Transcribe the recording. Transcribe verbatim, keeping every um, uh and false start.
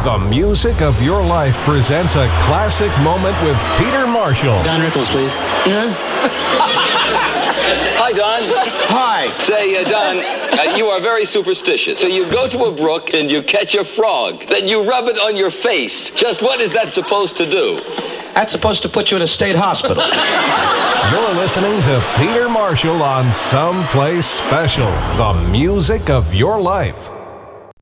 The Music of Your Life presents a classic moment with Peter Marshall. Don Rickles, please. Hi, Don. Hi. Say, uh, Don, uh, you are very superstitious. So you go to a brook and you catch a frog. Then you rub it on your face. Just what is that supposed to do? That's supposed to put you in a state hospital. You're listening to Peter Marshall on Someplace Special, the music of your life.